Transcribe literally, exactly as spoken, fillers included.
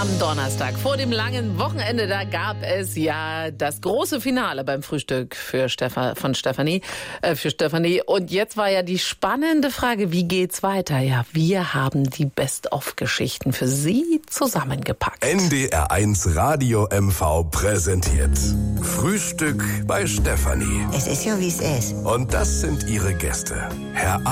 Am Donnerstag vor dem langen Wochenende, da gab es ja das große Finale beim Frühstück für Stefa, von Stefanie, äh, für Stefanie. Und jetzt war ja die spannende Frage, wie geht's weiter? Ja, wir haben die Best-of-Geschichten für Sie zusammengepackt. N D R eins Radio M V präsentiert Frühstück bei Stefanie. Es ist ja, wie es ist. Und das sind ihre Gäste. Herr